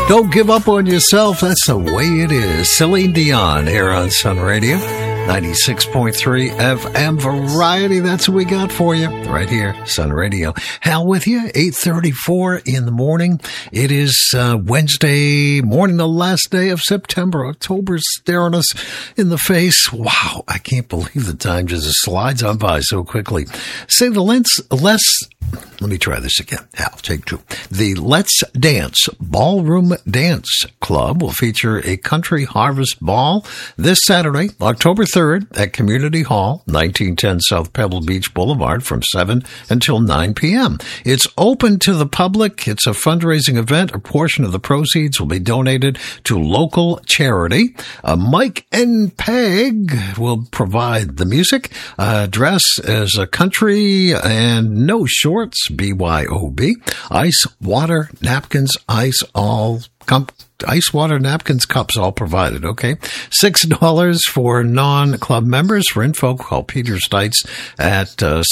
Don't give up on yourself. That's the way it is. Celine Dion here on Sun Radio. 96.3 FM Variety. That's what we got for you right here, Sun Radio. Hal with you, 8:34 in the morning. It is Wednesday morning, the last day of September. October's staring us in the face. Wow, I can't believe the time just slides on by so quickly. Say the let me try this again. Hal, take two. The Let's Dance Ballroom Dance Club will feature a country harvest ball this Saturday, October 3rd at Community Hall, 1910 South Pebble Beach Boulevard from 7 until 9 p.m. It's open to the public. It's a fundraising event. A portion of the proceeds will be donated to local charity. Mike and Peg will provide the music. Dress as a country and no shorts, BYOB. Ice, water, napkins, ice water, napkins, cups, all provided, okay? $6 for non-club members. For info, call Peter Stites at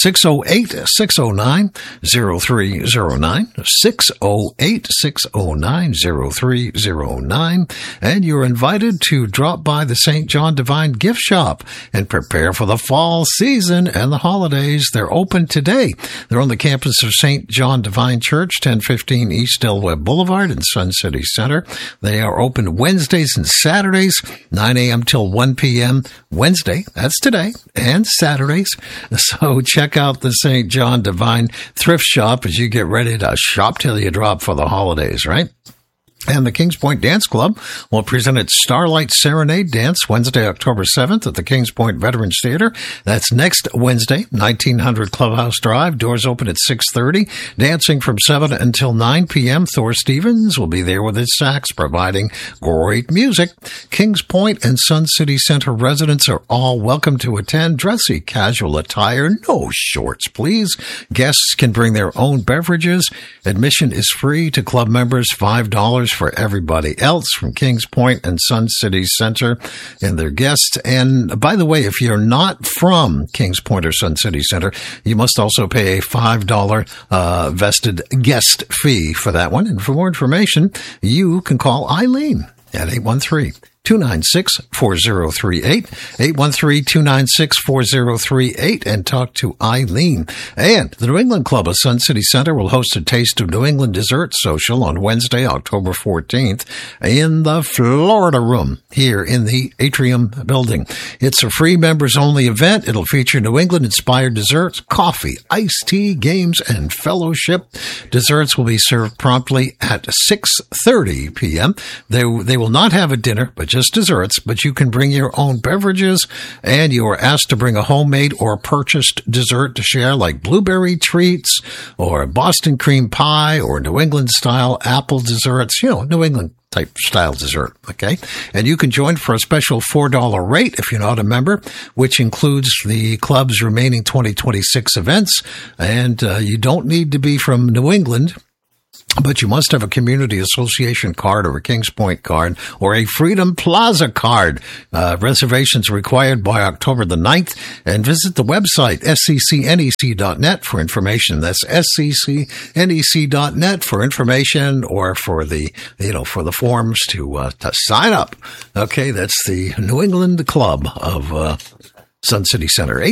608-609-0309, 608-609-0309, and you're invited to drop by the St. John Divine Gift Shop and prepare for the fall season and the holidays. They're open today. They're on the campus of St. John Divine Church, 1015 East Del Webb Boulevard in Sun City Center. They are open Wednesdays and Saturdays, 9 a.m. till 1 p.m. Wednesday, that's today, and Saturdays. So check out the St. John Divine Thrift Shop as you get ready to shop till you drop for the holidays, right? And the Kings Point Dance Club will present its Starlight Serenade Dance Wednesday, October 7th at the Kings Point Veterans Theater. That's next Wednesday, 1900 Clubhouse Drive. Doors open at 6:30. Dancing from 7 until 9 p.m. Thor Stevens will be there with his sax, providing great music. Kings Point and Sun City Center residents are all welcome to attend. Dressy casual attire, no shorts, please. Guests can bring their own beverages. Admission is free to club members, $5 for everybody else from Kings Point and Sun City Center and their guests. And by the way, if you're not from Kings Point or Sun City Center, you must also pay a $5 vested guest fee for that one. And for more information, you can call Eileen at 813-296-4038, 813-296-4038, and talk to Eileen. And the New England Club of Sun City Center will host a Taste of New England Dessert Social on Wednesday, October 14th in the Florida Room here in the Atrium Building. It's a free members-only event. It'll feature New England-inspired desserts, coffee, iced tea, games, and fellowship. Desserts will be served promptly at 6:30 p.m. They will not have a dinner, but just desserts, but you can bring your own beverages, and you are asked to bring a homemade or purchased dessert to share, like blueberry treats or Boston cream pie or New England style apple desserts, New England type style dessert, okay? And you can join for a special $4 rate if you're not a member, which includes the club's remaining 2026 events, and you don't need to be from New England, but you must have a Community Association card or a Kings Point card or a Freedom Plaza card. Reservations required by October the 9th. And visit the website, sccnec.net, for information. That's sccnec.net for information, or for the, for the forms to sign up. Okay, that's the New England Club of Sun City Center.